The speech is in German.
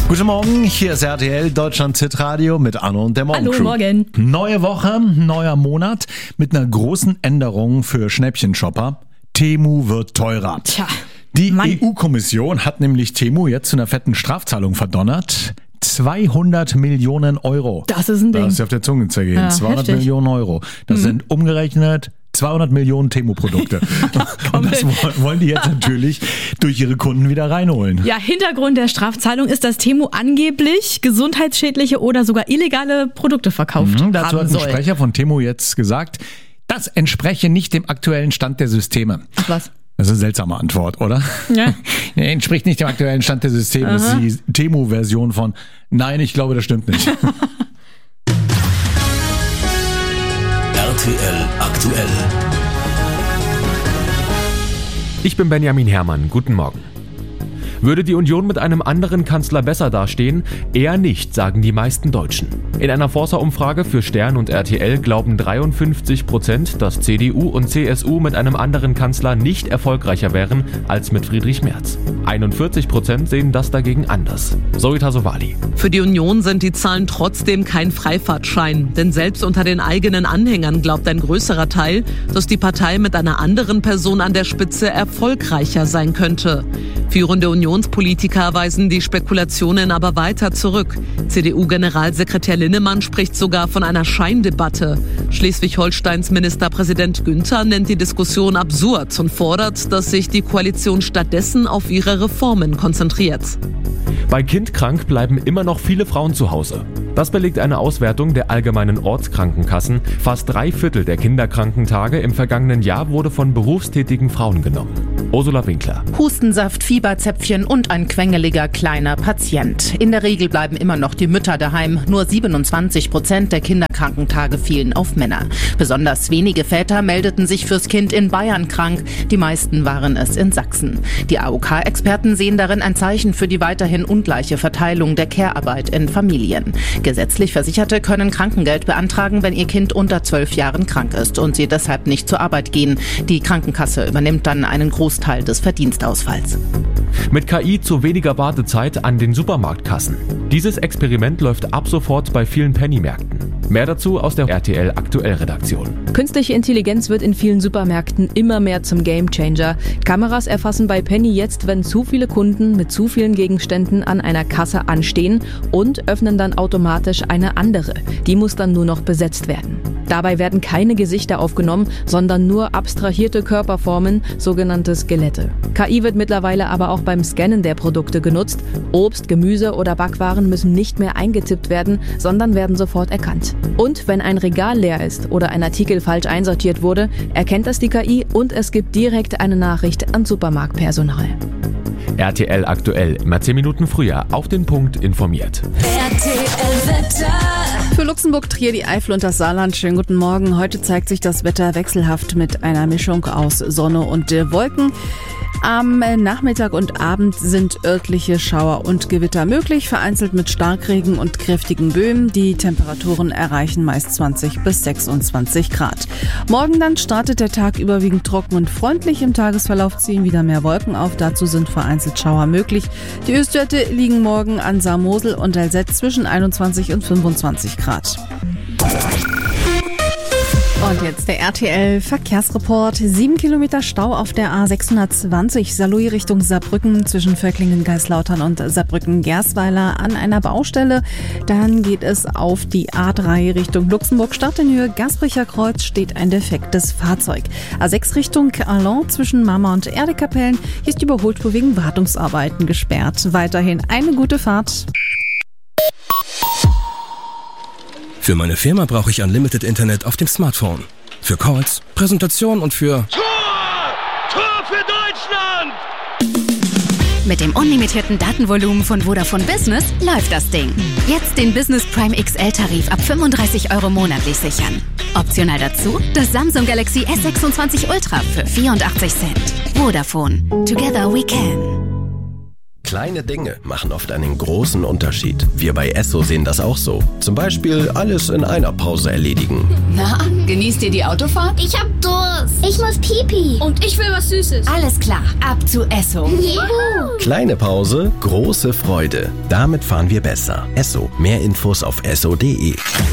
Guten Morgen, hier ist RTL Deutschland Hitradio mit Anno und der Morgencrew. Hallo, morgen. Neue Woche, neuer Monat mit einer großen Änderung für Schnäppchenshopper. Temu wird teurer. Tja, Die Mann. EU-Kommission hat nämlich Temu jetzt zu einer fetten Strafzahlung verdonnert. 200 Millionen Euro. Das ist ein Ding. Das ist auf der Zunge zergehen. Ja, 200 heftig. Millionen Euro. Das sind umgerechnet 200 Millionen Temu-Produkte. Und das wollen die jetzt natürlich durch ihre Kunden wieder reinholen. Ja, Hintergrund der Strafzahlung ist, dass Temu angeblich gesundheitsschädliche oder sogar illegale Produkte verkauft Dazu haben hat ein soll. Sprecher von Temu jetzt gesagt, das entspreche nicht dem aktuellen Stand der Systeme. Ach was? Das ist eine seltsame Antwort, oder? Ja. Entspricht nicht dem aktuellen Stand der Systeme. Das ist die Temu-Version von nein, ich glaube, das stimmt nicht. RTL aktuell. Ich bin Benjamin Herrmann, guten Morgen. Würde die Union mit einem anderen Kanzler besser dastehen? Eher nicht, sagen die meisten Deutschen. In einer Forsa-Umfrage für Stern und RTL glauben 53%, dass CDU und CSU mit einem anderen Kanzler nicht erfolgreicher wären als mit Friedrich Merz. 41% sehen das dagegen anders. Zoe Tassovali. Für die Union sind die Zahlen trotzdem kein Freifahrtschein. Denn selbst unter den eigenen Anhängern glaubt ein größerer Teil, dass die Partei mit einer anderen Person an der Spitze erfolgreicher sein könnte. Führende Unionspolitiker weisen die Spekulationen aber weiter zurück. CDU-Generalsekretär Linnemann spricht sogar von einer Scheindebatte. Schleswig-Holsteins Ministerpräsident Günther nennt die Diskussion absurd und fordert, dass sich die Koalition stattdessen auf ihre Reformen konzentriert. Bei Kindkrank bleiben immer noch viele Frauen zu Hause. Das belegt eine Auswertung der allgemeinen Ortskrankenkassen. Fast 3/4 der Kinderkrankentage im vergangenen Jahr wurde von berufstätigen Frauen genommen. Ursula Winkler. Hustensaft, Fieberzäpfchen und ein quengeliger kleiner Patient. In der Regel bleiben immer noch die Mütter daheim. Nur 27% der Kinderkrankentage fielen auf Männer. Besonders wenige Väter meldeten sich fürs Kind in Bayern krank. Die meisten waren es in Sachsen. Die AOK-Experten sehen darin ein Zeichen für die weiterhin ungleiche Verteilung der Care-Arbeit in Familien. Gesetzlich Versicherte können Krankengeld beantragen, wenn ihr Kind unter 12 Jahren krank ist und sie deshalb nicht zur Arbeit gehen. Die Krankenkasse übernimmt dann einen Großteil des Verdienstausfalls. Mit KI zu weniger Wartezeit an den Supermarktkassen. Dieses Experiment läuft ab sofort bei vielen Penny-Märkten. Mehr dazu aus der RTL Aktuell-Redaktion. Künstliche Intelligenz wird in vielen Supermärkten immer mehr zum Gamechanger. Kameras erfassen bei Penny jetzt, wenn zu viele Kunden mit zu vielen Gegenständen an einer Kasse anstehen und öffnen dann automatisch eine andere. Die muss dann nur noch besetzt werden. Dabei werden keine Gesichter aufgenommen, sondern nur abstrahierte Körperformen, sogenannte Skelette. KI wird mittlerweile aber auch beim Scannen der Produkte genutzt. Obst, Gemüse oder Backwaren müssen nicht mehr eingetippt werden, sondern werden sofort erkannt. Und wenn ein Regal leer ist oder ein Artikel falsch einsortiert wurde, erkennt das die KI und es gibt direkt eine Nachricht an Supermarktpersonal. RTL aktuell, immer 10 Minuten früher, auf den Punkt informiert. Für Luxemburg, Trier, die Eifel und das Saarland. Schönen guten Morgen. Heute zeigt sich das Wetter wechselhaft mit einer Mischung aus Sonne und Wolken. Am Nachmittag und Abend sind örtliche Schauer und Gewitter möglich, vereinzelt mit Starkregen und kräftigen Böen. Die Temperaturen erreichen meist 20 bis 26 Grad. Morgen dann startet der Tag überwiegend trocken und freundlich. Im Tagesverlauf ziehen wieder mehr Wolken auf. Dazu sind vereinzelt Schauer möglich. Die Höchstwerte liegen morgen an Saar-Mosel und Alzette zwischen 21 und 25 Grad. Und jetzt der RTL-Verkehrsreport. 7 Kilometer Stau auf der A620 Saarlouis Richtung Saarbrücken zwischen Völklingen-Geislautern und Saarbrücken-Gersweiler an einer Baustelle. Dann geht es auf die A3 Richtung Luxemburg. Start in Höhe Gasbricher Kreuz steht ein defektes Fahrzeug. A6 Richtung Arlon zwischen Mama und Erdekapellen. Hier ist die Überholspur wegen Wartungsarbeiten gesperrt. Weiterhin eine gute Fahrt. Für meine Firma brauche ich Unlimited Internet auf dem Smartphone. Für Calls, Präsentationen und für... Tor für Deutschland! Mit dem unlimitierten Datenvolumen von Vodafone Business läuft das Ding. Jetzt den Business Prime XL-Tarif ab 35 € monatlich sichern. Optional dazu das Samsung Galaxy S26 Ultra für 84 Cent. Vodafone. Together we can. Kleine Dinge machen oft einen großen Unterschied. Wir bei Esso sehen das auch so. Zum Beispiel alles in einer Pause erledigen. Na, genießt ihr die Autofahrt? Ich hab Durst. Ich muss Pipi. Und ich will was Süßes. Alles klar, ab zu Esso. Juhu. Kleine Pause, große Freude. Damit fahren wir besser. Esso. Mehr Infos auf esso.de.